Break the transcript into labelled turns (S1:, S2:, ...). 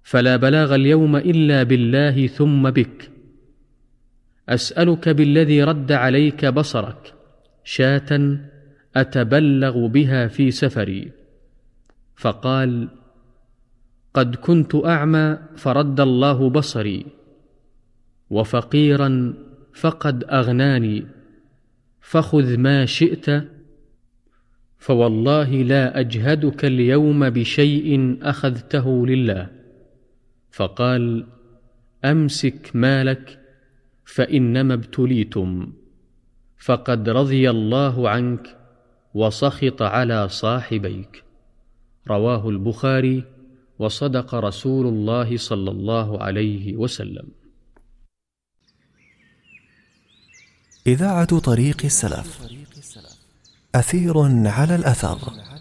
S1: فلا بلاغ اليوم إلا بالله ثم بك. أسألك بالذي رد عليك بصرك شاة أتبلغ بها في سفري. فقال: قد كنت أعمى فرد الله بصري، وفقيرا فقد أغناني، فخذ ما شئت، فوالله لا أجهدك اليوم بشيء أخذته لله. فقال: أمسك مالك فإنما ابتليتم، فقد رضي الله عنك وسخط على صاحبيك. رواه البخاري، وصدق رسول الله صلى الله عليه وسلم.
S2: إذاعة طريق السلف، أثير على الأثر.